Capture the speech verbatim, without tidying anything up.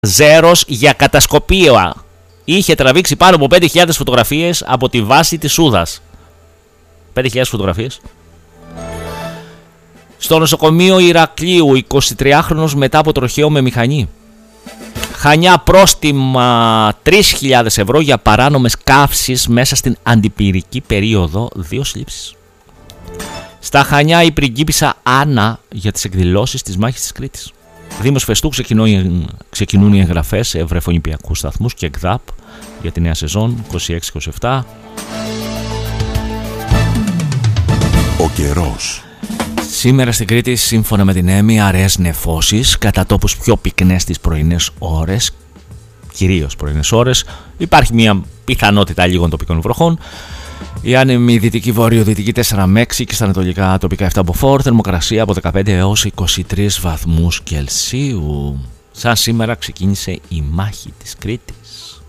Ζέρος για κατασκοπία. Είχε τραβήξει πάνω από πέντε χιλιάδες φωτογραφίες από τη βάση της Σούδας. πέντε χιλιάδες φωτογραφίες. Στο νοσοκομείο Ηρακλείου, εικοσιτριάχρονος μετά από τροχαίο με μηχανή. Χανιά, πρόστιμα τρεις χιλιάδες ευρώ για παράνομες καύσεις μέσα στην αντιπυρική περίοδο, δύο συλλήψεις. Στα Χανιά, η πριγκίπισσα Άννα για τις εκδηλώσεις της μάχης της Κρήτης. Δήμος Φεστού, ξεκινούν οι εγγραφές σε βρεφονιπιακούς σταθμούς και ΚΔΑΠ για τη νέα σεζόν είκοσι έξι είκοσι επτά. Ο καιρός. Σήμερα στην Κρήτη, σύμφωνα με την ΕΜΗ, αραιές νεφώσεις, κατά τόπους πιο πυκνές τις πρωινές ώρες, κυρίως πρωινές ώρες. Υπάρχει μια πιθανότητα λίγων τοπικών βροχών. Η άνεμη δυτική βορειοδυτική τέσσερα με έξι και στα ανατολικά τοπικά επτά μποφόρ, θερμοκρασία από δεκαπέντε έως είκοσι τρεις βαθμούς Κελσίου. Σαν σήμερα ξεκίνησε η μάχη της Κρήτης.